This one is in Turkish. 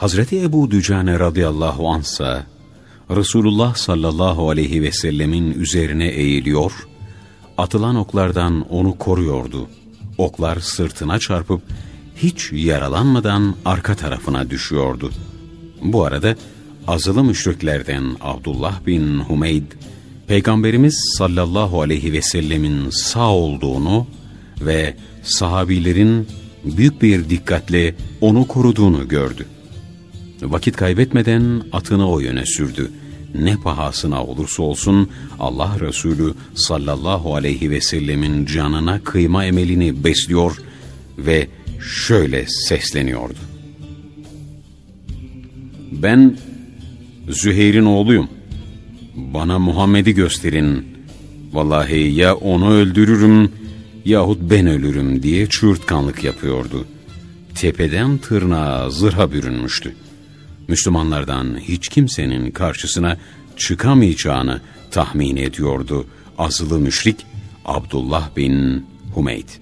Hazreti Ebu Dücane radıyallahu anh'sa Resulullah sallallahu aleyhi ve sellemin üzerine eğiliyor, atılan oklardan onu koruyordu. Oklar sırtına çarpıp hiç yaralanmadan arka tarafına düşüyordu. Bu arada azılı müşriklerden Abdullah bin Humeyd, Peygamberimiz sallallahu aleyhi ve sellemin sağ olduğunu ve sahabilerin büyük bir dikkatle onu koruduğunu gördü. Vakit kaybetmeden atını o yöne sürdü. Ne pahasına olursa olsun Allah Resulü sallallahu aleyhi ve sellemin canına kıyma emelini besliyor ve şöyle sesleniyordu: "Ben Züheyr'in oğluyum. Bana Muhammed'i gösterin. Vallahi ya onu öldürürüm yahut ben ölürüm" diye çığırtkanlık yapıyordu. Tepeden tırnağa zırha bürünmüştü. Müslümanlardan hiç kimsenin karşısına çıkamayacağını tahmin ediyordu azılı müşrik Abdullah bin Humeyd.